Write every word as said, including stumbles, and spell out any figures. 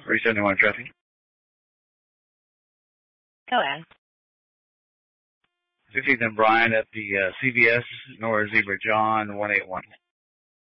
three seventy-one traffic. Go ahead. sixteenth and Bryant at the uh, C V S, Nora Zebra John, one eight one.